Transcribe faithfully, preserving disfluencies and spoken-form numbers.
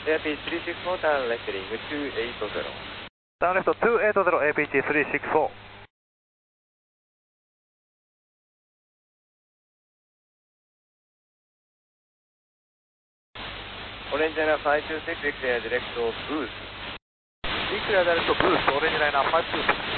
エーピーさんじゅうよん、ターンレフテリングにひゃくはちじゅう。 ターンレフトにひゃくはちじゅう、エーピージーさんじゅうよん。 オレンジライナーごにーろく、エクセアディレクトブース。 インクラダイレクトブースト、オレンジライナーごにーろく。